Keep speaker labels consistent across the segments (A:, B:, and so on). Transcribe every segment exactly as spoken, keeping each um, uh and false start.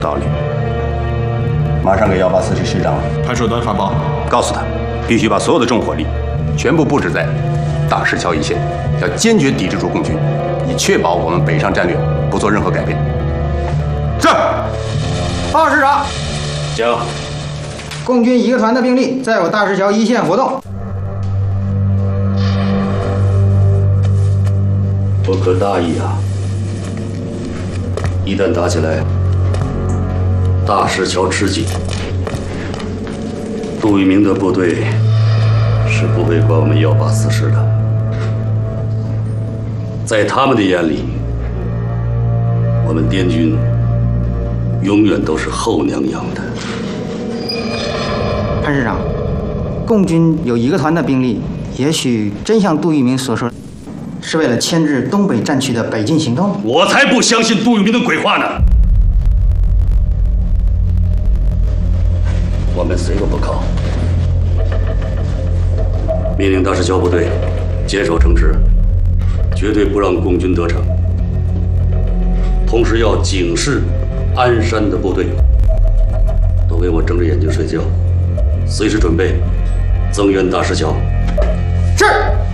A: 道理。马上给幺八四师师长
B: 潘守端传报，
A: 告诉他，必须把所有的重火力全部布置在大石桥一线，要坚决抵制住共军，以确保我们北上战略不做任何改变。是。
C: 报师长，
A: 讲。
C: 共军一个团的兵力在我大石桥一线活动。
D: 不可大意啊！一旦打起来，大石桥吃紧，杜聿明的部队是不会管我们幺八四师的。在他们的眼里，我们滇军永远都是后娘养的。
C: 潘师长，共军有一个团的兵力，也许真像杜聿明所说，是为了牵制东北战区的北进行动。
D: 我才不相信杜聿明的鬼话呢！我们谁都不靠，命令大石桥部队坚守城池，绝对不让共军得逞。同时要警示鞍山的部队，都给我睁着眼睛睡觉，随时准备增援大石桥。
C: 是。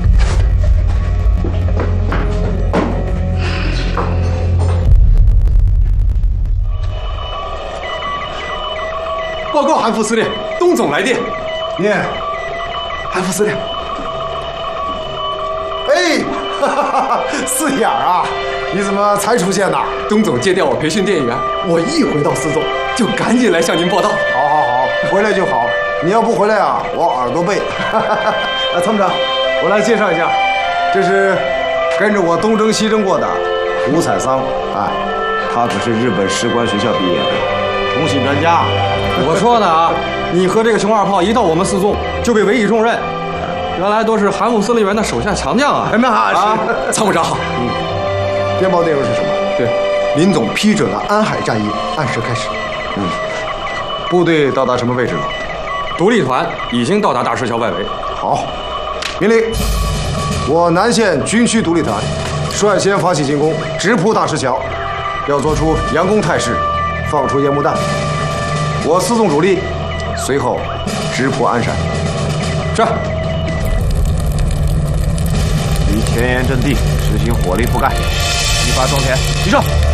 B: 报告韩副司令，东总来电。
E: 念，韩副司令。哎，哈哈哈，四眼啊，你怎么才出现呢？
B: 东总借调我培训电员，我一回到四纵就赶紧来向您报道。
E: 好好好，回来就好。你要不回来啊，我耳朵背。啊，参谋长，我来介绍一下，这是跟着我东征西征过的吴采桑，哎，他可是日本士官学校毕业的，通信专家。
B: 我说呢啊，你和这个熊二炮一到我们四纵就被委以重任，原来都是韩副司令员的手下强将啊！
E: 那
B: 啊，参谋长，
E: 嗯，电报内容是什么？
B: 对，
E: 林总批准了安海战役按时开始。嗯，部队到达什么位置了？
B: 独立团已经到达大石桥外围。
E: 好，命令我南线军区独立团率先发起进攻，直扑大石桥，要做出佯攻态势，放出烟幕弹。我四纵主力随后直扑鞍山。
B: 是。
E: 于前沿阵地实行火力覆盖，一发双前，举手。